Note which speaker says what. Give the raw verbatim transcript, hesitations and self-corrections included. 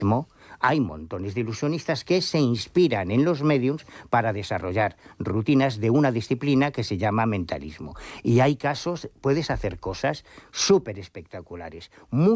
Speaker 1: hay montones de ilusionistas que se inspiran en los mediums para desarrollar rutinas de una disciplina que se llama mentalismo. Y hay casos, puedes hacer cosas súper espectaculares, muy